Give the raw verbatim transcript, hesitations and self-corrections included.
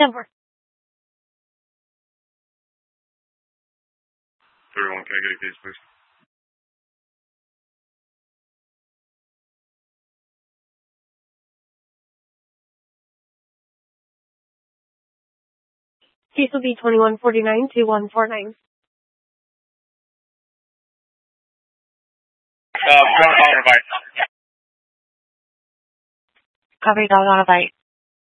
number. thirty-one, can I get a case, please? Case will be twenty-one forty-nine to one forty-nine. Uh, dog on a bite. Copy, dog on a bite.